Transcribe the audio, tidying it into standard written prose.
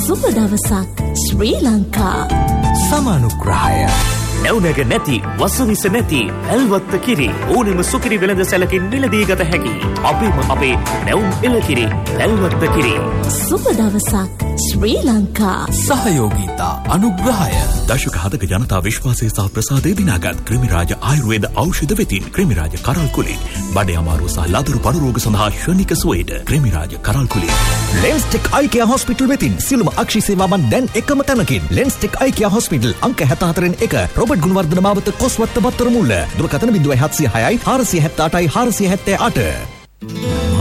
සුබ දවසක් ශ්‍රී ලංකා. සමානුග්‍රහය. නැවුනග නැති වසවිස නැති ඇල්වත්ත කිරි ඕනෙම සුකිරි වෙළඳ සැලකින් නිලදී ගත හැකි අපේම අපේ නැවුම් එළකිරි ඇල්වත්ත කිරි. සුබ දවසක් ශ්‍රී ලංකා. සහයෝගීතා අනුග්‍රහය. දශක 7ක ජනතා විශ්වාසය සහ ප්‍රසාදය දිනාගත් ක්‍රිමිරාජ ආයුර්වේද ඖෂධ වෙතින් ක්‍රිමිරාජ කරල් කුලී බඩේ අමාරුව සහ ලදරු පඩු රෝග සඳහා ශනික සුවයට ක්‍රිමිරාජ කරල් කුලී. ලෙන්ස්ටෙක් අයිකියා හොස්පිටල් වෙතින් සිළුම අක්ෂි සේවාවන් දැන් එකම තැනකින්. ලෙන්ස්ටෙක් අයිකියා හොස්පිටල් අංක 74 1 රොබර්ට් ගුණවර්ධන මාවත කොස්වත්ත බත්තර මුල්ල. දුරකථන 0706 478 478.